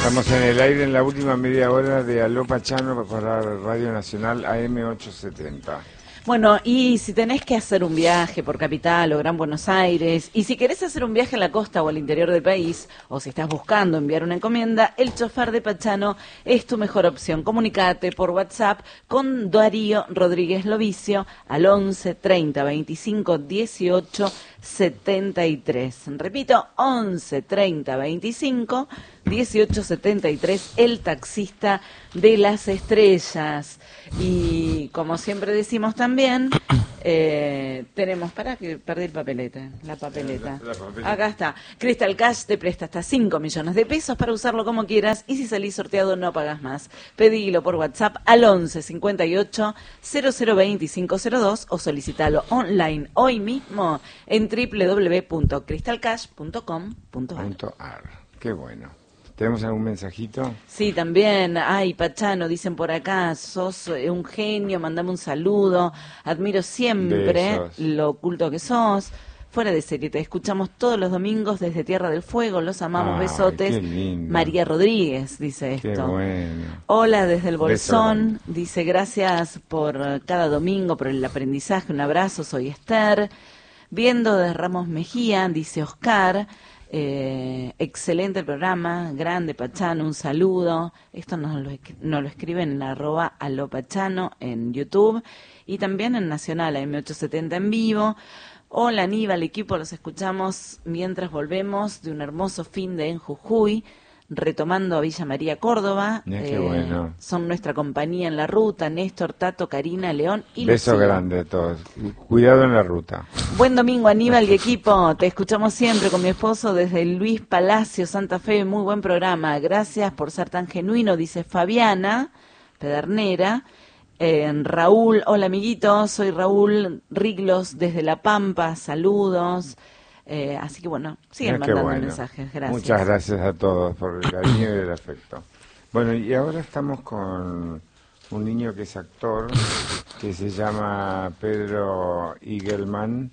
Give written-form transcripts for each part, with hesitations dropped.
Estamos en el aire en la última media hora de Aló Pachano para Radio Nacional AM870. Bueno, y si tenés que hacer un viaje por Capital o Gran Buenos Aires, y si querés hacer un viaje a la costa o al interior del país, o si estás buscando enviar una encomienda, el chofer de Pachano es tu mejor opción. Comunicate por WhatsApp con Darío Rodríguez Lovicio al 11 30 25 18 73. Repito, 11 30 25 18 73, el taxista de las estrellas. Y como siempre decimos también, tenemos, para que perdí la papeleta. Acá está. Crystal Cash te presta hasta 5 millones de pesos para usarlo como quieras, y si salís sorteado no pagas más. Pedilo por WhatsApp al 11 58 00 2502 o solicitalo online hoy mismo en www.crystalcash.com.ar. Qué bueno. ¿Tenemos algún mensajito? Sí, también. Ay, Pachano, dicen por acá, sos un genio, mandame un saludo. Admiro siempre Besos. lo oculto que sos. Fuera de serie, te escuchamos todos los domingos desde Tierra del Fuego, los amamos, Ay, besotes. qué lindo. María Rodríguez dice esto. Qué bueno. Hola desde el Bolsón, Beso. dice gracias por cada domingo, por el aprendizaje, un abrazo, soy Esther. Viendo de Ramos Mejía, dice Oscar. Excelente el programa, grande Pachano, un saludo. Esto nos lo escriben en @alopachano en YouTube y también en Nacional AM870 en vivo. Hola Aníbal, equipo, los escuchamos mientras volvemos de un hermoso fin de en Jujuy, retomando a Villa María, Córdoba. Qué bueno. Son nuestra compañía en la ruta, Néstor, Tato, Karina, León y Beso Lucía. grande a todos. Cuidado en la ruta. Buen domingo, Aníbal y equipo. Te escuchamos siempre con mi esposo desde Luis Palacio, Santa Fe. Muy buen programa. Gracias por ser tan genuino, dice Fabiana Pedernera. Raúl, hola amiguitos, soy Raúl Riglos desde La Pampa. Saludos. Así que bueno, siguen mandando mensajes. Gracias. Muchas gracias a todos por el cariño y el afecto. Bueno, y ahora estamos con un niño que es actor, que se llama Pedro Igelman,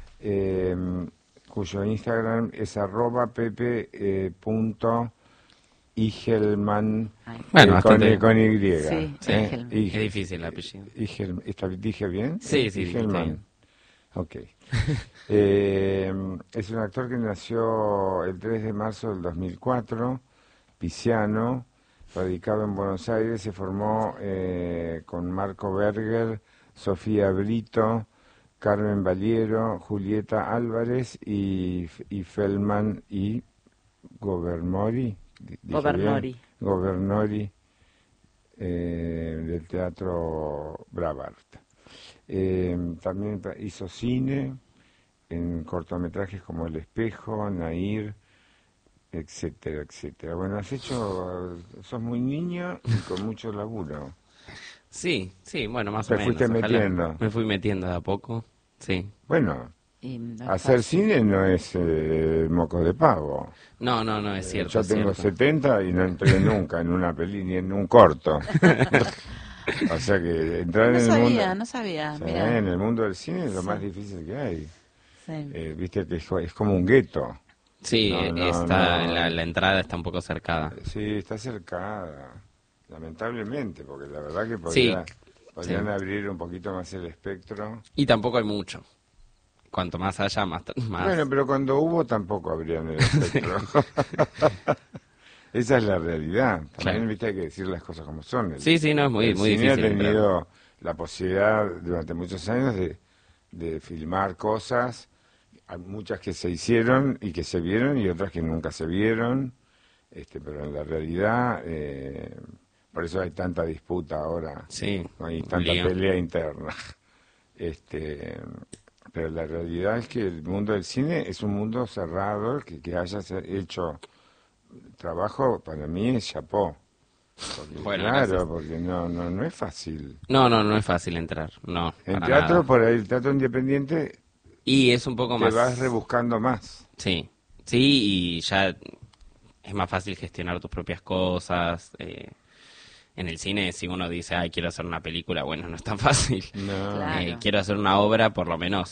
cuyo Instagram es @pepe.igelman, con Y. Sí, es difícil el apellido. ¿Dije bien? Sí, Igelman. Ok. Es un actor que nació el 3 de marzo del 2004, pisciano, radicado en Buenos Aires. Se formó con Marco Berger, Sofía Brito, Carmen Valiero, Julieta Álvarez y Feldman y Governori del Teatro Brabart. También hizo cine en cortometrajes como El Espejo, Nair, etcétera, etcétera. Bueno, sos muy niño y con mucho laburo. Sí, bueno, más Te o menos. fuiste metiendo. Me fui metiendo de a poco, sí. Bueno, hacer cine no es moco de pavo. No, es cierto. Yo tengo 70 y no entré nunca en una peli ni en un corto. O sea que entrar en el mundo... No sabía. Sí, Mirá. en el mundo del cine es lo más difícil que hay. Sí. Viste que es como un gueto. Sí, la entrada está un poco cercada. Sí, está cercada, lamentablemente, porque la verdad que podrían abrir un poquito más el espectro. Y tampoco hay mucho. Cuanto más haya, más. Bueno, pero cuando hubo tampoco abrían el espectro. Esa es la realidad. También, Claro. viste, hay que decir las cosas como son. Sí, no, es muy cine difícil. ha tenido la posibilidad durante muchos años de filmar cosas. Hay muchas que se hicieron y que se vieron y otras que nunca se vieron. Pero en la realidad, por eso hay tanta disputa ahora. Sí, ¿no? Y un tanta lío. pelea interna. Pero la realidad es que el mundo del cine es un mundo cerrado, que hayas hecho trabajo, para mí es chapó. Porque, Bueno, claro, gracias. porque no es fácil. No es fácil entrar, no. En para teatro, nada. por ahí, el teatro independiente, Y es un poco te más. vas rebuscando más. Sí, y ya es más fácil gestionar tus propias cosas. En el cine, si uno dice, quiero hacer una película, bueno, no es tan fácil. No. Claro. Quiero hacer una obra, por lo menos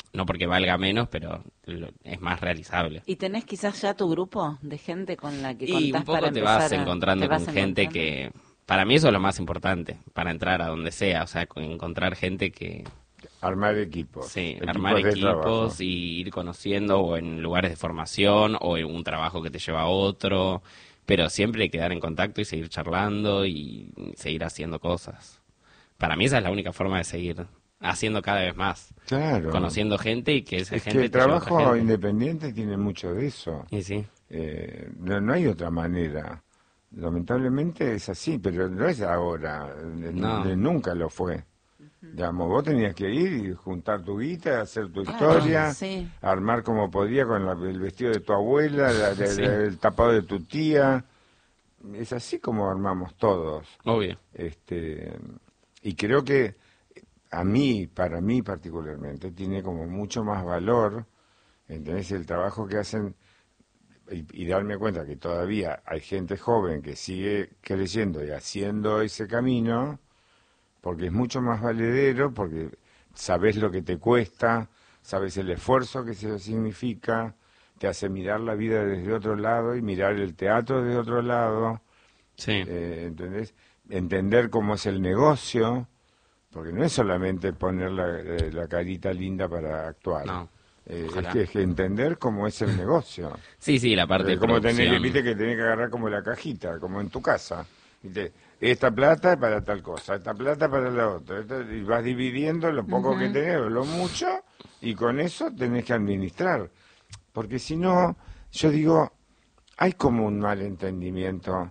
no porque valga menos, pero es más realizable. ¿Y tenés quizás ya tu grupo de gente con la que Y contás un poco para te empezar vas encontrando te vas con gente encontrando? que, para mí eso es lo más importante, para entrar a donde sea, o sea, encontrar gente que, Armar equipos, sí, armar equipos de trabajo. equipos y ir conociendo o en lugares de formación o en un trabajo que te lleva a otro, pero siempre quedar en contacto y seguir charlando y seguir haciendo cosas. Para mí esa es la única forma de seguir haciendo cada vez más, Claro. conociendo gente y que esa Es que gente el te lleve a otra trabajo gente. independiente tiene mucho de eso. Y sí, No hay otra manera. Lamentablemente es así, pero no es ahora, no, nunca lo fue. Digamos, vos tenías que ir y juntar tu guita, hacer tu Claro, historia, sí. armar como podía con el vestido de tu abuela, sí, el tapado de tu tía. Es así como armamos todos. obvio. Este, y creo que para mí particularmente, tiene como mucho más valor, ¿entendés? El trabajo que hacen y darme cuenta que todavía hay gente joven que sigue creciendo y haciendo ese camino, porque es mucho más valedero, porque sabes lo que te cuesta, sabes el esfuerzo que se significa, te hace mirar la vida desde otro lado y mirar el teatro desde otro lado, Sí, ¿entendés? Entender cómo es el negocio, porque no es solamente poner la carita linda para actuar. no, Es ojalá. que es que entender cómo es el negocio. Sí, sí, la parte de Como tenés, producción. viste que tenés que agarrar como la cajita, como en tu casa. ¿Viste? Esta plata es para tal cosa, esta plata para la otra. Y vas dividiendo lo poco que Ujú. tenés o lo mucho, y con eso tenés que administrar. Porque si no, yo digo, hay como un mal entendimiento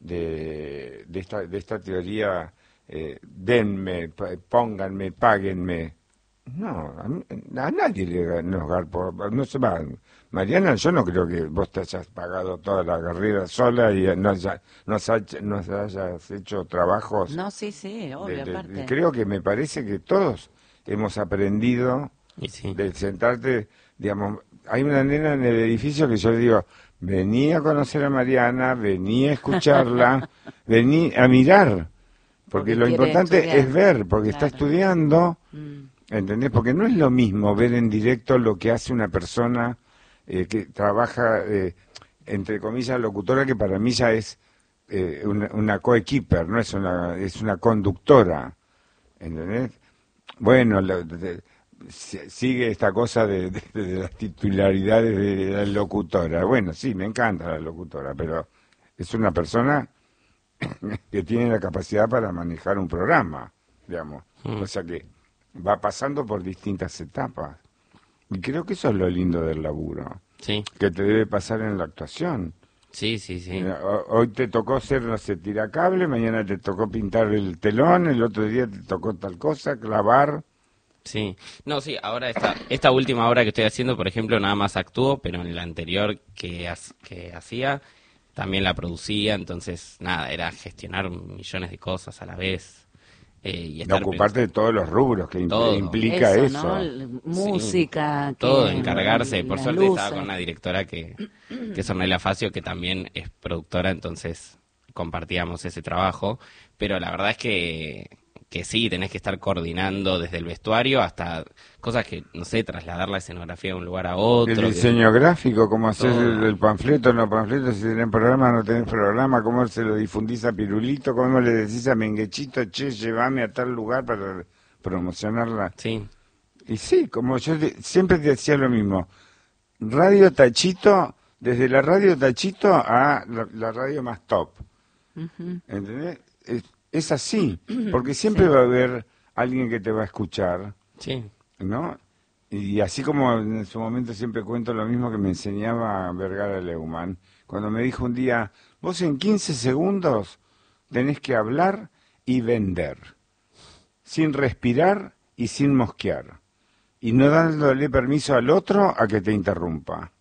de esta teoría, denme, pónganme, páguenme. No, a nadie nos garpo, no se va. Mariana, yo no creo que vos te hayas pagado toda la carrera sola y nos hayas hecho trabajos. No, sí, sí, obvio, aparte. Creo que me parece que todos hemos aprendido Y sí, de sentarte, digamos, hay una nena en el edificio que yo le digo, vení a conocer a Mariana, vení a escucharla, vení a mirar, porque Porque lo quiere importante es estudiar. ver, porque está Claro. estudiando. Mm. ¿Entendés? Porque no es lo mismo ver en directo lo que hace una persona que trabaja, entre comillas, locutora, que para mí ya es una coequiper, no es es una conductora. ¿Entendés? Bueno, sigue esta cosa de las titularidades de la locutora. Bueno, sí, me encanta la locutora, pero es una persona que tiene la capacidad para manejar un programa, digamos. mm, O sea que va pasando por distintas etapas. Y creo que eso es lo lindo del laburo, sí, que te debe pasar en la actuación. sí, sí, sí. Hoy te tocó ser, no sé, tiracable, mañana te tocó pintar el telón, el otro día te tocó tal cosa, clavar. Sí, no, sí, ahora esta última obra que estoy haciendo, por ejemplo, nada más actúo, pero en la anterior que hacía también la producía, entonces nada, era gestionar millones de cosas a la vez y De estar ocuparte de todos los rubros que todo, implica Eso, ¿no? eso. sí, Música, todo, que encargarse. Por las suerte estaba con luces. una directora que es Ornella Facio, que también es productora, entonces compartíamos ese trabajo, pero la verdad es que sí, tenés que estar coordinando desde el vestuario hasta cosas que, no sé, trasladar la escenografía de un lugar a El otro, diseño gráfico, cómo hacer todo. el panfleto, no panfleto, si tenés programa, no tenés programa, cómo se lo difundís a Pirulito, cómo le decís a Menguechito, che, llévame a tal lugar para promocionarla. Sí, Y sí, como yo siempre te decía lo mismo, Radio Tachito, desde la Radio Tachito a la radio más top, Ujú. ¿entendés? Es así, porque siempre Sí. va a haber alguien que te va a escuchar, sí, ¿no? Y así como en su momento siempre cuento lo mismo que me enseñaba Vergara Leumann, cuando me dijo un día, vos en 15 segundos tenés que hablar y vender, sin respirar y sin mosquear, y no dándole permiso al otro a que te interrumpa.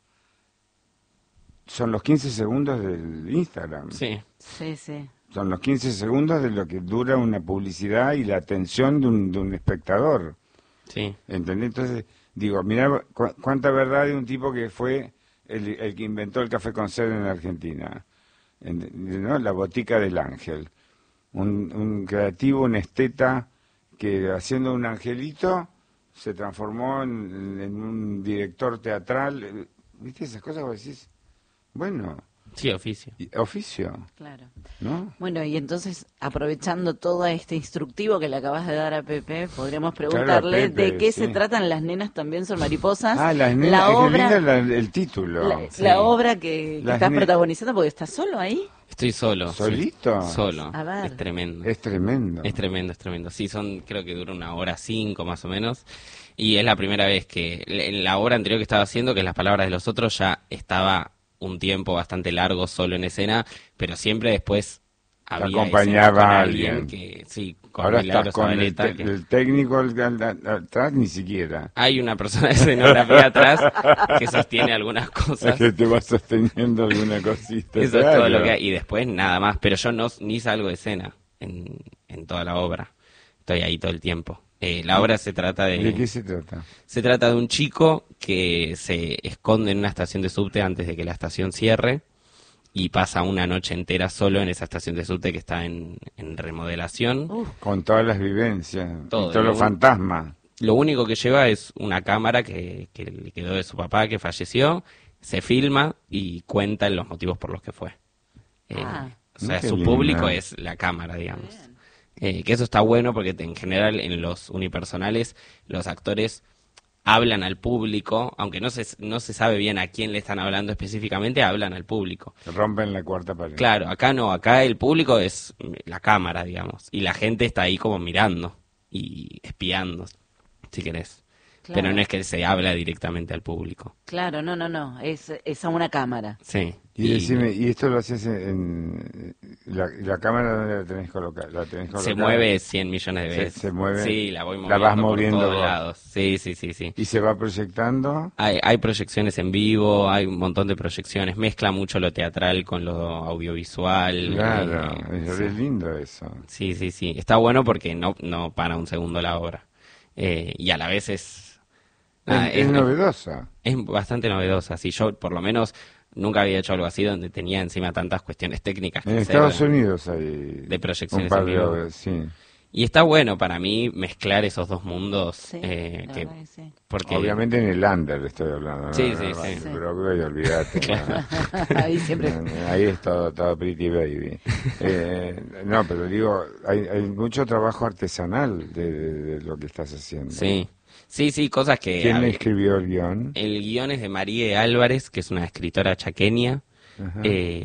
Son los 15 segundos del Instagram. sí, Sí, sí. Son los 15 segundos de lo que dura una publicidad y la atención de un espectador. sí, ¿Entendés? Entonces, digo, mirá cuánta verdad de un tipo que fue el que inventó el café con sed en Argentina. ¿No? La botica del ángel. Un creativo, un esteta que haciendo un angelito se transformó en un director teatral. ¿Viste esas cosas? Vos decís, bueno, Sí, oficio. oficio, Claro. ¿no? Bueno, y entonces, aprovechando todo este instructivo que le acabas de dar a Pepe, podríamos preguntarle Pepe, de qué sí. se tratan Las nenas también son mariposas. Ah, las nenas, la es que obra, linda el título. Sí. la obra que Las estás ne- protagonizando, porque estás solo ahí. Estoy solo. sí. ¿Solito? Solo. A ver. Es tremendo. Es tremendo. Es tremendo, es tremendo. Sí, creo que dura 1 hora 5 más o menos. Y es la primera vez que en la obra anterior que estaba haciendo, que es Las palabras de los otros, ya estaba un tiempo bastante largo solo en escena, pero siempre después había acompañaba escena con a alguien alguien. que, sí, con Ahora Milagros estás con Zabaleta, que- el técnico atrás, ni siquiera. Hay una persona de escenografía atrás que sostiene algunas Es cosas. que te va sosteniendo alguna cosita. Eso es todo claro. lo que hay. Y después nada más. Pero yo ni salgo de escena en toda la obra. Estoy ahí todo el tiempo. La obra se trata ¿De qué se trata? Se trata de un chico que se esconde en una estación de subte antes de que la estación cierre y pasa una noche entera solo en esa estación de subte que está en remodelación. Con todas las vivencias, Todo, y todos los lo- fantasmas. Lo único que lleva es una cámara que le quedó de su papá que falleció, se filma y cuenta los motivos por los que fue. Ah. O sea, Qué su lindo. público es la cámara, digamos. Que eso está bueno porque en general en los unipersonales los actores hablan al público, aunque no se sabe bien a quién le están hablando específicamente, hablan al público. Rompen la cuarta pared. Claro, acá no, acá el público es la cámara, digamos, y la gente está ahí como mirando y espiando, si querés. Claro. Pero no es que se habla directamente al público. Claro, no, es a una cámara. Sí. Y decime, ¿y esto lo haces en la cámara dónde la tenés colocada? ¿La tenés Se colocada? mueve 100 millones de veces. Se mueve. Sí, la voy La moviendo vas por moviendo todos vos. lados. Sí. ¿Y se va proyectando? Hay proyecciones en vivo, hay un montón de proyecciones, mezcla mucho lo teatral con lo audiovisual. Claro, es sí. re lindo eso. Sí. Está bueno porque no para un segundo la obra. Y a la vez Es novedosa. es bastante novedosa. Sí, yo por lo menos nunca había hecho algo así donde tenía encima tantas cuestiones técnicas que En hacer. Estados Unidos hay de proyecciones un par en de vivo. obras, sí. Y está bueno para mí mezclar esos dos mundos. Sí, la que, verdad que sí. porque Obviamente en el under estoy hablando. ¿no? Sí, No, sí. Broadway, olvídate. Ahí siempre. Ahí es todo Pretty Baby. No, pero digo, hay mucho trabajo artesanal de lo que estás haciendo. Sí, cosas que... ¿Quién escribió el guión? El guión es de María Álvarez, que es una escritora chaqueña, Ajá.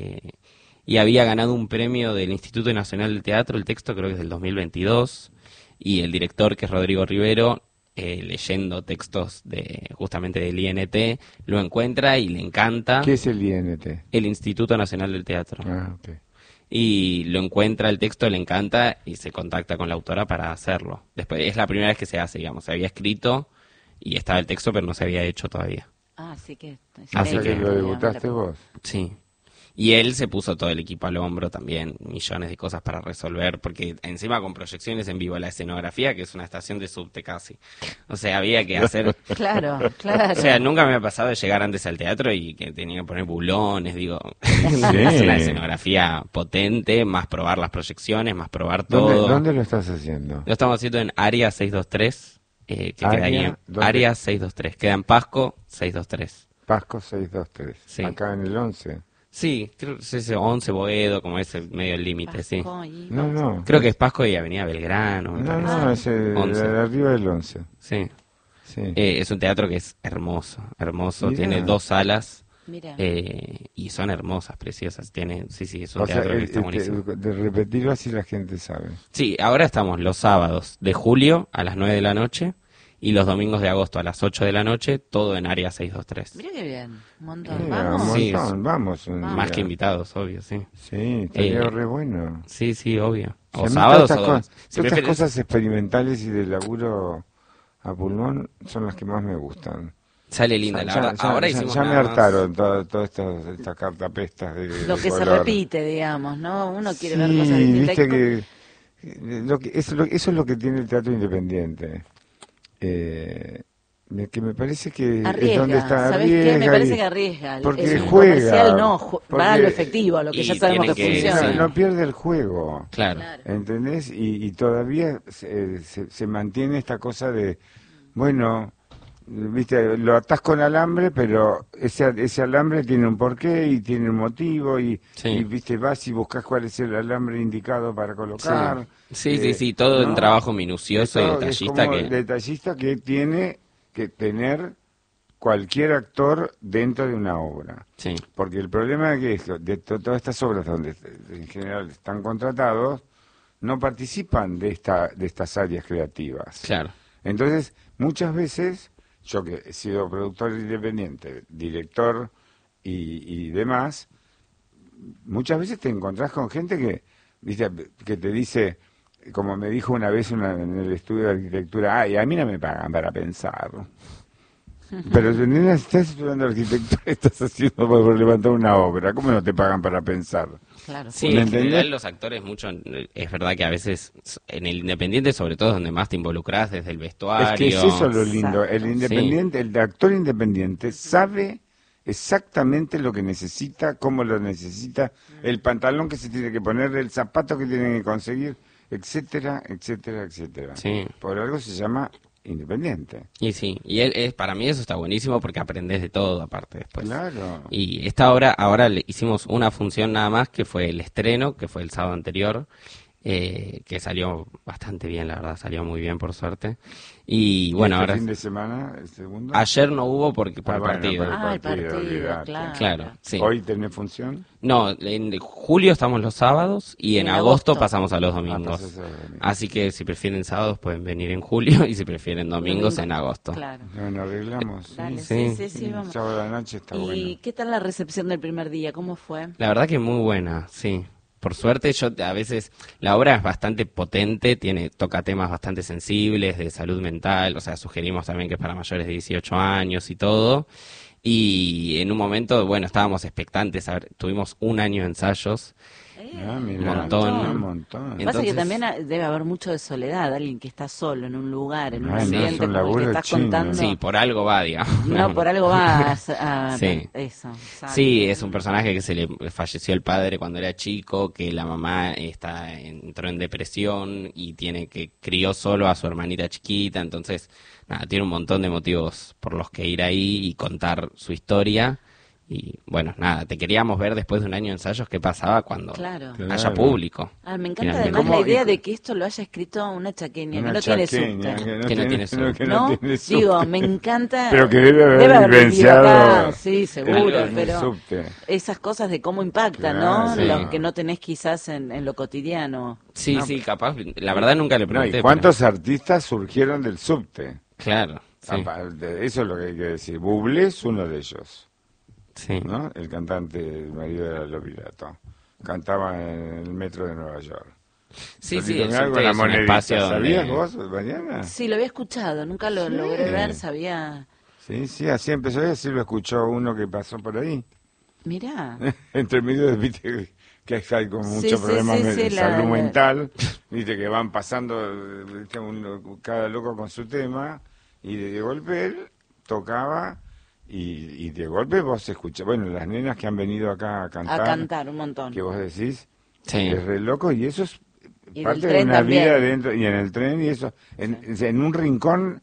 y había ganado un premio del Instituto Nacional del Teatro, el texto creo que es del 2022, y el director, que es Rodrigo Rivero, leyendo textos justamente del INT, lo encuentra y le encanta. ¿Qué es el INT? El Instituto Nacional del Teatro. Ah, ok. Y lo encuentra el texto, le encanta y se contacta con la autora para hacerlo. Después es la primera vez que se hace, digamos, se había escrito y estaba el texto, pero no se había hecho todavía. Así que... Así O sea que- que lo debutaste vos. Sí. Y él se puso todo el equipo al hombro también, millones de cosas para resolver, porque encima con proyecciones en vivo, la escenografía, que es una estación de subte casi. O sea, había que hacer... Claro. O sea, nunca me ha pasado de llegar antes al teatro y que tenía que poner bulones, digo. Es una escenografía potente, más probar las proyecciones, más probar todo. ¿Dónde lo estás haciendo? Lo estamos haciendo en Área 623, que queda ahí en ¿Dónde? Área 623, queda en Pasco 623. Pasco 623. Sí. Acá en el 11. Sí, creo que es ese 11 Boedo, como es el medio del límite, sí. Pasco y- No. Creo que es Pasco y Avenida Belgrano, me No, parece. no, es el 11. de arriba del 11. Sí. Sí. Es un teatro que es hermoso. Mirá. Tiene 2 salas Mira. y son hermosas, preciosas. Sí, es un O sea, teatro que está buenísimo. de repetirlo así la gente sabe. Sí, ahora estamos los sábados de julio a las 9 de la noche y los domingos de agosto a las 8 de la noche, todo en Área 623. Mira qué bien. Un montón. Sí, Vamos. un Sí, montón, vamos. un Más día. que invitados, obvio, sí. Sí, estaría Eh, re bueno. Sí, obvio. Si a O mí sábados todas o... estas si todas estas prefieres- cosas experimentales y de laburo a pulmón son las que más me gustan. Sale linda, la verdad. Ahora hicimos ya me nada más- hartaron todas estas cartapestas de Lo que se color. repite, digamos, ¿no? Uno quiere Sí, ver cosas distintas. viste que eso es lo que tiene el teatro independiente. Que me parece que es Arriesga, donde está ¿sabes qué? Me arriesga parece y- que arriesga. porque Es un juega, comercial, no, va a porque- lo efectivo, a lo que Y ya sabemos que tienen que- funciona. sí. no pierde el juego. Claro. ¿Entendés? Y todavía se mantiene esta cosa de bueno, viste, lo atás con alambre, pero ese alambre tiene un porqué y tiene un motivo Sí. y viste, vas y buscas cuál es el alambre indicado para colocar. Sí, todo un ¿no? trabajo minucioso y Todo detallista es como que... detallista que tiene que tener cualquier actor dentro de una obra. Sí, Porque el problema es que todas estas obras donde en general están contratados, no participan de estas áreas creativas. claro. Entonces, muchas veces, yo que he sido productor independiente, director y demás, muchas veces te encontrás con gente ¿viste? Que te dice, como me dijo una vez en el estudio de arquitectura, ay, a mí no me pagan para pensar. Pero nena, estás estudiando arquitectura, estás haciendo por levantar una obra, ¿cómo no te pagan para pensar? Claro. Sí, ¿Me en entendés? general los actores mucho, es verdad que a veces en el independiente sobre todo es donde más te involucrás desde el vestuario. Es que es eso lo lindo, el Exacto, independiente, el actor independiente sabe exactamente lo que necesita, cómo lo necesita, el pantalón que se tiene que poner, el zapato que tiene que conseguir, etcétera, etcétera, etcétera. Sí. Por algo se llama independiente. Y sí, y para mí eso está buenísimo porque aprendés de todo aparte después. Claro. Y esta obra, ahora le hicimos una función nada más, que fue el estreno, que fue el sábado anterior, que salió bastante bien, la verdad, salió muy bien por suerte. Y bueno, ¿Este ahora fin de semana, el segundo? ayer no hubo por el Bueno, partido. por Ah, el partido, olvidate. claro. Sí. ¿Hoy tenés función? No, en julio estamos los sábados y en agosto pasamos a los domingos. pasás a los domingos. Así que si prefieren sábados pueden venir en julio y si prefieren domingos en agosto. Claro. Bueno, arreglamos. ¿sí? Dale, Sí. sí, vamos. Sábado a la noche está ¿Y bueno. qué tal la recepción del primer día? ¿Cómo fue? La verdad que muy buena, sí. Por suerte, yo a veces, la obra es bastante potente, toca temas bastante sensibles de salud mental, o sea, sugerimos también que es para mayores de 18 años y todo. Y en un momento, bueno, estábamos expectantes, tuvimos un año de ensayos. Mirá, montón. un montón. Pasa que Entonces- también debe haber mucho de soledad, alguien que está solo en un lugar, en un Ay, no, es ambiente un como el laburo que estás chino. contando. Sí, por algo va, digamos. No, por algo vas a Sí. eso. exacto. Sí, es un personaje que se le falleció el padre cuando era chico, que la mamá entró en depresión y crió solo a su hermanita chiquita, entonces, nada, tiene un montón de motivos por los que ir ahí y contar su historia. Y bueno, nada, te queríamos ver después de un año de ensayos qué pasaba cuando Claro. haya público. Ah, me encanta Finalmente. además la ¿Cómo? idea de que esto lo haya escrito una chaqueña, que Una no tiene chaqueña, subte. Que no tiene subte. que ¿No? tiene subte. Digo, me encanta. Pero que debe haber vivido vivenciado acá, sí, seguro, el pero subte. esas cosas de cómo impactan, Claro, ¿no? sí. Los que no tenés quizás en lo cotidiano. Sí, No, sí, capaz, la verdad nunca le No, pregunté. ¿y cuántos artistas surgieron del subte? Claro, sí, Aparte, eso es lo que hay que decir. Bublé es uno de ellos, sí. ¿no? El cantante, el marido de la Lopilato. Cantaba en el metro de Nueva York. Sí, Solito sí, el me hago subte la es un monedita. espacio ¿Sabías donde... vos, Mariana? Sí, lo había escuchado, nunca lo Sí. logré ver, sabía. Sí, así empezó y así lo escuchó uno que pasó por ahí. Mirá. Entre medio de, viste, que hay como Sí, muchos sí, problemas sí, de sí, salud la- mental, viste, que van pasando, viste, cada loco con su tema, y de golpe él tocaba, y de golpe vos escuchás, bueno, las nenas que han venido acá a cantar, A cantar un montón. que vos decís, Sí. es re loco, y eso es Y parte del de tren una también. vida dentro, y en el tren, y eso, en un rincón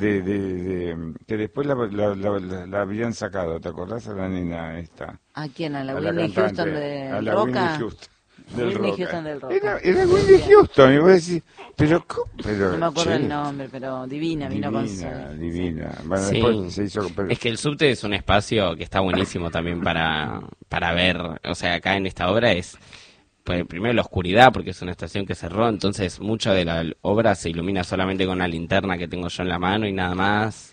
que después la habían sacado, ¿te acordás a la nena esta? ¿A quién? ¿A la A la Whitney cantante, Houston de a la Roca? Whitney Houston del Whitney Roca. Houston del Roca. Era Whitney Houston, y vos decís, pero ¿cómo? Pero, No me acuerdo che, el nombre, pero divina, vino con su... divina. Bueno, Sí. después se hizo... pero- Es que el subte es un espacio que está buenísimo también para ver, o sea, acá en esta obra es, pues, primero la oscuridad, porque es una estación que cerró, entonces mucha de la obra se ilumina solamente con la linterna que tengo yo en la mano y nada más.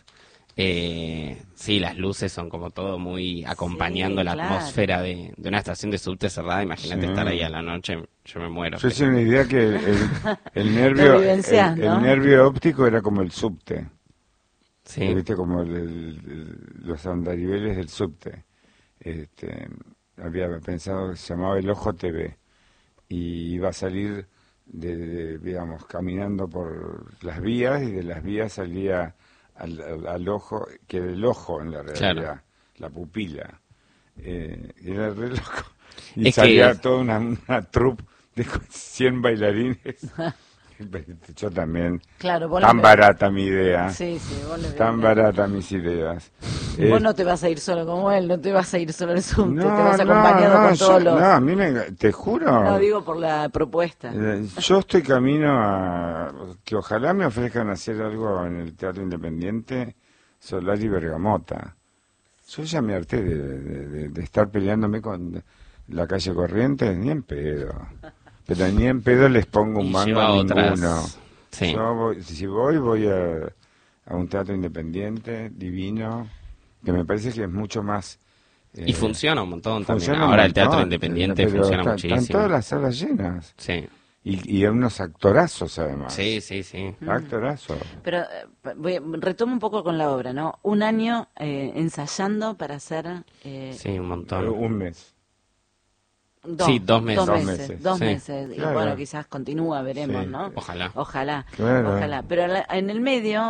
Sí, las luces son como todo muy acompañando Sí, la claro. atmósfera de una estación de subte cerrada. Imagínate Sí. estar ahí a la noche, yo me muero. Yo hice una idea que el nervio Lo vivenciás, ¿no? el nervio óptico era como el subte. Sí, Viste, como los andariveles del subte. Había pensado que se llamaba el Ojo TV y iba a salir digamos, caminando por las vías y de las vías salía al ojo, que era el ojo en la realidad, Claro. la pupila. Era re loco. Y Es que- salía toda una troupe de 100 bailarines Yo también. Claro, vos Tan le- barata mi idea. Sí, sí, vos le- Tan barata mis ideas. Vos no te vas a ir solo como él, no te vas a ir solo al subte, te No, vas no, acompañado no, con todos los... no, a mí te juro. No, digo por la propuesta. Yo estoy camino a que ojalá me ofrezcan hacer algo en el Teatro Independiente, Solari y Bergamota. Yo ya me harté de estar peleándome con la calle Corrientes, ni en pedo. Pero ni en pedo les pongo un Y mango lleva a otras- ninguno. Sí. Yo si voy a un teatro independiente, divino, que me parece que es mucho más... Y funciona un montón también. funciona un Ahora el teatro montón, independiente pero funciona están muchísimo. todas las salas llenas. Sí, Y unos actorazos además. sí, sí, sí. Actorazos. Pero retomo un poco con la obra, ¿no? Un año ensayando para hacer... Sí, un montón. Un mes. Sí, 2 meses. Dos 2 meses. meses. Dos Sí. meses. Y Claro. bueno, quizás continúa, veremos, Sí. ¿no? Ojalá. Ojalá. Claro. Ojalá. Pero en el medio,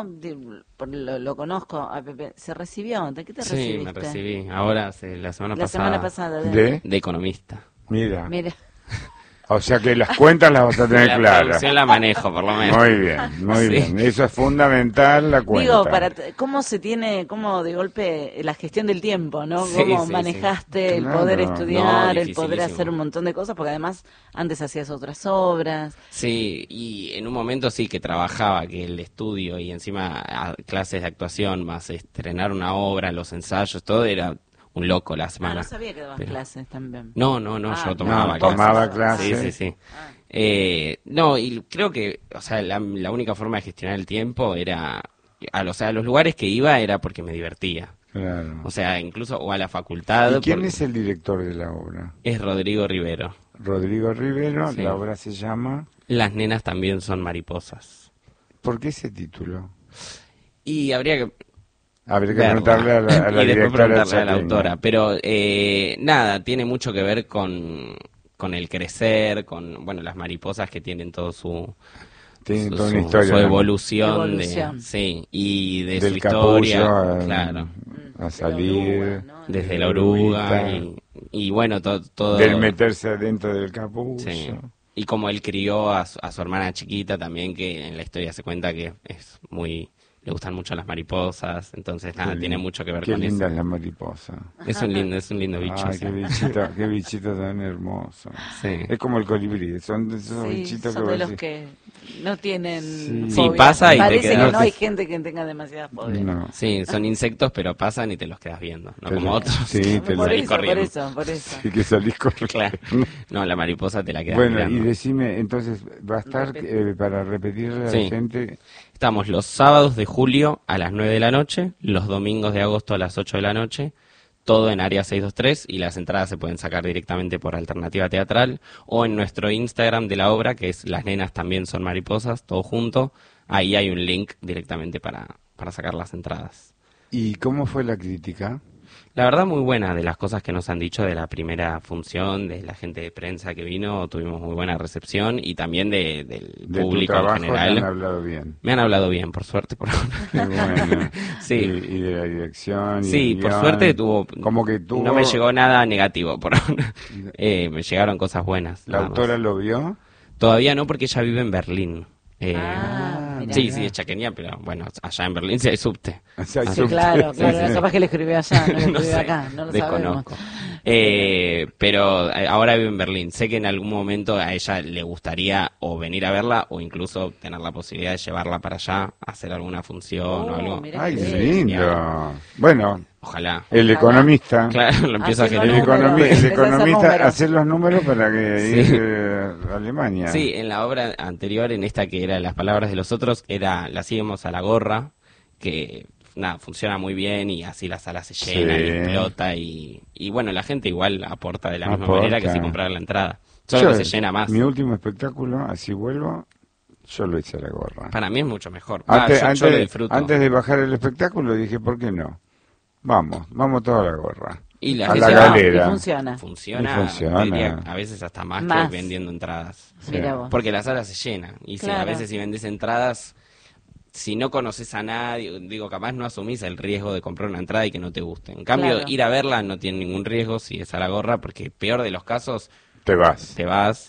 lo conozco a Pepe, se recibió. ¿De qué te Sí, recibiste? me recibí. Ahora, la semana La pasada. semana pasada. De economista. Mira. Mira. O sea que las cuentas las vas a tener La claras. producción la manejo, por lo menos. Muy bien, muy Sí. bien. Eso es fundamental, la cuenta. Digo, cómo se tiene, cómo de golpe la gestión del tiempo, ¿no? Sí, Cómo sí, manejaste sí. el Claro. poder No, estudiar, el poder dificilísimo. hacer un montón de cosas, porque además antes hacías otras obras. Sí, y en un momento sí que trabajaba, que el estudio y encima clases de actuación, más estrenar una obra, los ensayos, todo era un loco la Ah, semana. no sabía que dabas Pero- clases también. No, yo tomaba clases. tomaba clases. Sí, sí, sí. No, y creo que, o sea, la única forma de gestionar el tiempo era, a los lugares que iba era porque me divertía. Claro. O sea, incluso, o a la facultad. ¿Y quién porque es el director de la obra? es Rodrigo Rivero. Rodrigo Rivero, Sí. la obra se llama... Las nenas también son mariposas. ¿Por qué ese título? Y habría que Habría que verla. preguntarle a la y después directora preguntarle a la chaqueña. autora. Pero nada, tiene mucho que ver con el crecer, con bueno las mariposas que tienen todo Tiene toda una historia, su ¿no? evolución, Evolución. sí, y de Del su historia, capullo claro, a salir, desde la oruga oruguita, y bueno todo del meterse adentro del capullo. sí. Y como él crió a su hermana chiquita también, que en la historia se cuenta que es le gustan mucho las mariposas, entonces nada, Qué tiene lin- mucho que ver qué con linda eso. es la mariposa. Es un lindo bicho. Ay, sí. qué bichito tan hermoso. Sí. Es como el colibrí, son de esos Sí, bichitos son que de vos los decís, que no tienen Sí. Sí, fobia. pasa y te Parece quedas- que no hay gente que tenga demasiadas fobias. no. Sí, son insectos, pero pasan y te los quedas viendo, no Te como lo- otros. sí, que te lo- Por salís eso, por corriendo. eso, por eso. Y que salís corriendo. Claro. No, la mariposa te la quedas Bueno, mirando. y decime, entonces, ¿va a estar Repite. para repetirle a la Sí. gente? Estamos los sábados de julio a las 9 de la noche, los domingos de agosto a las 8 de la noche, todo en área 623 y las entradas se pueden sacar directamente por Alternativa Teatral o en nuestro Instagram de la obra, que es Las Nenas También Son Mariposas, todo junto. Ahí hay un link directamente para sacar las entradas. ¿Y cómo fue la crítica? La verdad muy buena de las cosas que nos han dicho de la primera función, de la gente de prensa que vino, tuvimos muy buena recepción y también del De tu público en trabajo te general. han hablado bien. Me han hablado bien, por suerte, por ahora. Qué bueno. Sí. Y de la dirección. y Sí, del por guión. suerte tuvo... Como que tuvo... No me llegó nada negativo por ahora. Me llegaron cosas buenas. ¿La nada más. autora lo vio? Todavía no, porque ella vive en Berlín. Mirá. Sí, sí, es chaqueña, pero bueno, allá en Berlín sí hay subte. O sea, hay Sí, subte. claro, Sí, claro. sí. Capaz que le escribió allá, no le escribió No sé, acá, no lo desconozco. sabemos. Pero ahora vive en Berlín. Sé que en algún momento a ella le gustaría o venir a verla o incluso tener la posibilidad de llevarla para allá, hacer alguna función o algo. Mirá Ay, qué qué bien. lindo. Bueno, Ojalá. el economista. Claro, lo empiezo a Haciendo El, generar. números. el Empieza a hacer economista números. hacer los números para que Sí. ir a Alemania. Sí, en la obra anterior, en esta que era Las Palabras de los Otros, la hacíamos a la gorra, que nada, funciona muy bien y así la sala se llena Sí. y explota y bueno, la gente igual aporta de la misma Aporta. manera que si comprara la entrada. Solo Yo, que se llena más. Mi último espectáculo, así vuelvo, yo lo hice a la gorra. Para mí es mucho mejor. Antes, Yo lo disfruto. antes de bajar el espectáculo dije, ¿por qué no? Vamos todos a la gorra. Y la a gente la va. galera. Y funciona. Funciona, Y funciona. diría, a veces hasta más Más. que vendiendo entradas. Mira vos. Porque la sala se llena. Y si a Claro. veces si vendes entradas, si no conoces a nadie, digo, capaz no asumís el riesgo de comprar una entrada y que no te guste. En cambio, Claro. ir a verla no tiene ningún riesgo si es a la gorra, porque peor de los casos, Te vas. te vas.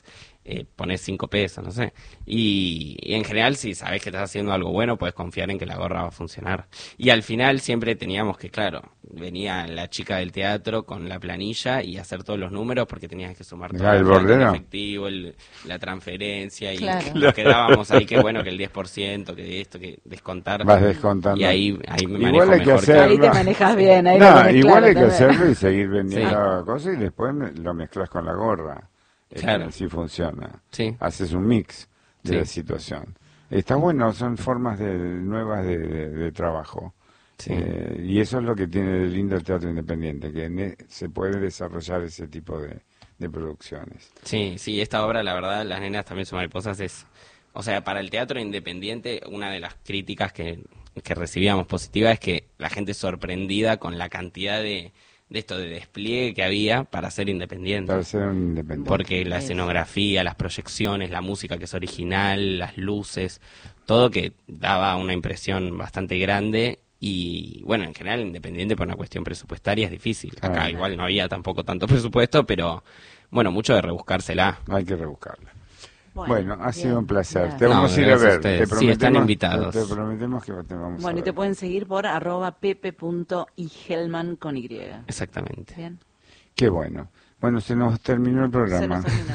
pones 5 pesos, no sé. Y en general, si sabes que estás haciendo algo bueno, puedes confiar en que la gorra va a funcionar. Y al final siempre teníamos que, claro, venía la chica del teatro con la planilla y hacer todos los números porque tenías que sumar todo el bordero, efectivo, la transferencia, y claro, nos quedábamos ahí, que bueno, que el 10%, que esto, que descontar. vas descontando. Y ahí me Igual manejo hay que mejor. hacerlo. Ahí te manejas bien. Ahí No, lo tenés igual claro hay que también. hacerlo y seguir vendiendo Sí. cosas y después lo mezclas con la gorra. Claro. Así funciona. Sí. Haces un mix de Sí. la situación. Está bueno, son formas nuevas de trabajo. Sí. Y eso es lo que tiene de lindo el teatro independiente, que se puede desarrollar ese tipo de producciones. Sí, sí, esta obra, la verdad, Las nenas también son mariposas, o sea, para el teatro independiente, una de las críticas que recibíamos positiva es que la gente sorprendida con la cantidad de esto de despliegue que había para ser independiente. Para ser un independiente. Porque la escenografía, las proyecciones, la música que es original, las luces, todo que daba una impresión bastante grande. Y bueno, en general, independiente por una cuestión presupuestaria es difícil. Acá Ah. igual no había tampoco tanto presupuesto, pero bueno, mucho de rebuscársela. Hay que rebuscarla. Bueno, ha sido bien, un placer. bien. Te vamos a ir a gracias a ver. ustedes. Te Sí, prometemos, están invitados. Te prometemos que te vamos a Bueno, y ver. te pueden seguir por @pepe.igelman con Y. Exactamente. Bien. Qué bueno. Bueno, se nos terminó el programa. Se nos terminó.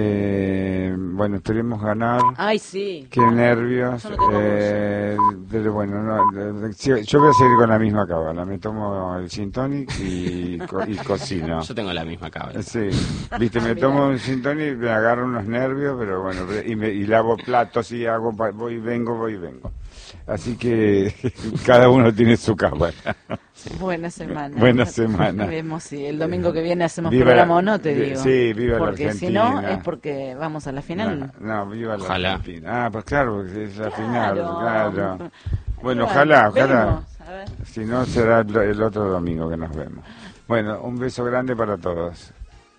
Bueno, esperemos ganar. Ay, sí. Qué nervios. Yo no tengo Pero bueno, yo voy a seguir con la misma cábala. Me tomo el gin tonic y cocino. Yo tengo la misma cábala. Sí, viste, me tomo un gin tonic, me agarro unos nervios, pero bueno, y lavo platos y hago, voy y vengo. Así que cada uno tiene su cábala. Buena semana. Buena semana. Vemos si el domingo que viene hacemos Viva programa la- o no, te digo. sí, viva la porque si no, Argentina. es porque vamos a la final. No, viva la Ojalá. Argentina. Pues claro, porque es la Claro. final, claro. Bueno, Ahí ojalá. va, veremos, a ver. Si no, será el otro domingo que nos vemos. Bueno, un beso grande para todos.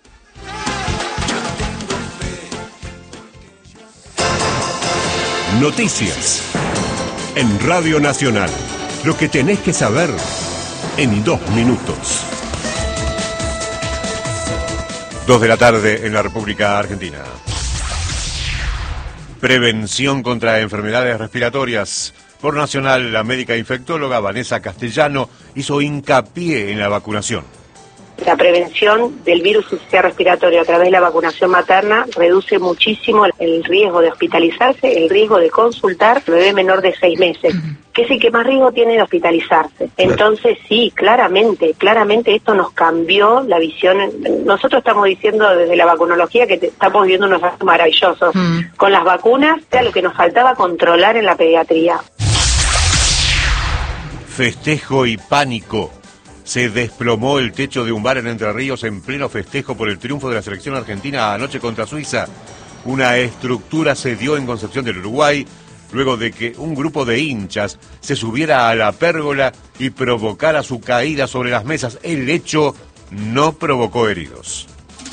Noticias. En Radio Nacional. Lo que tenés que saber en 2 minutos. 2 de la tarde en la República Argentina. Prevención contra enfermedades respiratorias. Por Nacional, la médica infectóloga Vanessa Castellano hizo hincapié en la vacunación. La prevención del virus sincicial respiratorio a través de la vacunación materna reduce muchísimo el riesgo de hospitalizarse, el riesgo de consultar al bebé menor de 6 meses, que es el que más riesgo tiene de hospitalizarse. Entonces sí, claramente esto nos cambió la visión. Nosotros estamos diciendo desde la vacunología que estamos viviendo unos años maravillosos. Con las vacunas era lo que nos faltaba controlar en la pediatría. Festejo y pánico. Se desplomó el techo de un bar en Entre Ríos en pleno festejo por el triunfo de la selección argentina anoche contra Suiza. Una estructura se dio en Concepción del Uruguay luego de que un grupo de hinchas se subiera a la pérgola y provocara su caída sobre las mesas. El hecho no provocó heridos.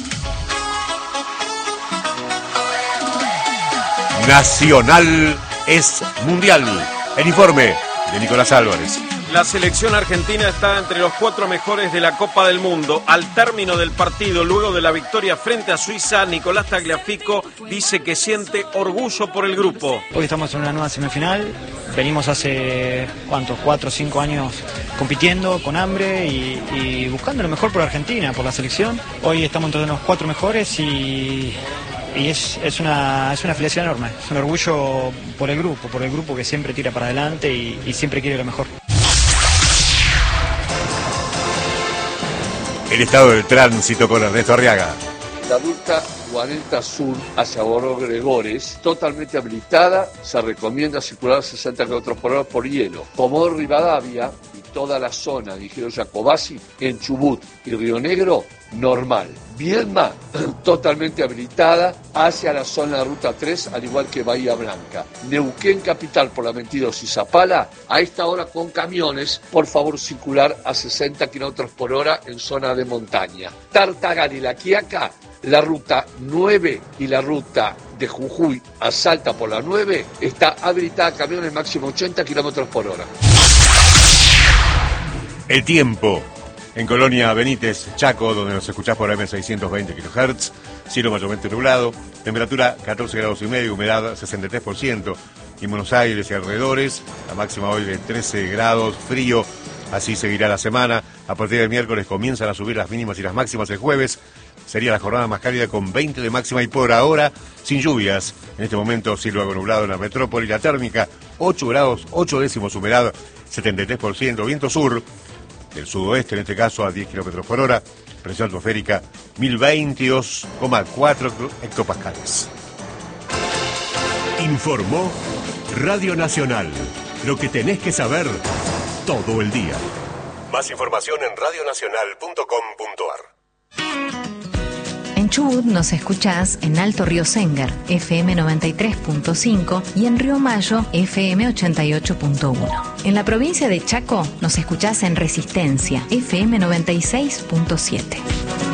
Nacional es mundial. El informe de Nicolás Álvarez. La selección argentina está entre los 4 mejores de la Copa del Mundo. Al término del partido, luego de la victoria frente a Suiza, Nicolás Tagliafico dice que siente orgullo por el grupo. Hoy estamos en una nueva semifinal, venimos hace, 4 o 5 años compitiendo con hambre y buscando lo mejor por Argentina, por la selección. Hoy estamos entre los 4 mejores y es una felicidad enorme, es un orgullo por el grupo que siempre tira para adelante y siempre quiere lo mejor. El estado del tránsito con Ernesto Arriaga. La ruta 40 Sur hacia Borro Gregores, totalmente habilitada, se recomienda circular a 60 km por hora por hielo. Comodoro Rivadavia y toda la zona de Ingeniero Jacobasi, en Chubut y Río Negro, normal. Viedma, totalmente habilitada hacia la zona de Ruta 3, al igual que Bahía Blanca. Neuquén Capital por la 22 y Zapala, a esta hora con camiones, por favor circular a 60 km por hora en zona de montaña. Tartagal y La Quiaca, la ruta 9 y la ruta de Jujuy a Salta por la 9 está habilitada a camiones máximo 80 km por hora. El tiempo. En Colonia Benítez, Chaco, donde nos escuchás por AM620 kHz, cielo mayormente nublado, Temperatura 14 grados y medio, humedad 63%. Y en Buenos Aires y alrededores, la máxima hoy de 13 grados, frío. Así seguirá la semana. A partir del miércoles comienzan a subir las mínimas y las máximas. El jueves sería la jornada más cálida con 20 de máxima y por ahora sin lluvias. En este momento cielo algo nublado en la metrópoli. La térmica 8 grados, 8 décimos, humedad 73%. Viento sur del sudoeste, en este caso a 10 kilómetros por hora. Presión atmosférica 1022,4 hectopascales. Informó Radio Nacional. Lo que tenés que saber todo el día. Más información en radionacional.com.ar. En Chubut nos escuchás en Alto Río Sengar, FM 93.5 y en Río Mayo, FM 88.1. En la provincia de Chaco nos escuchás en Resistencia, FM 96.7.